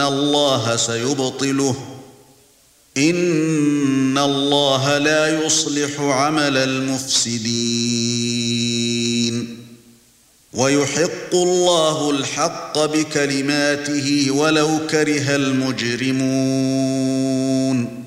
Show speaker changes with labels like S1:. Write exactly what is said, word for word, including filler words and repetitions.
S1: اللَّهَ سَيُبْطِلُهُ إِنَّ اللَّهَ لَا يُصْلِحُ عَمَلَ الْمُفْسِدِينَ وَيُحِقُّ اللَّهُ الْحَقَّ بِكَلِمَاتِهِ وَلَوْ كَرِهَ الْمُجْرِمُونَ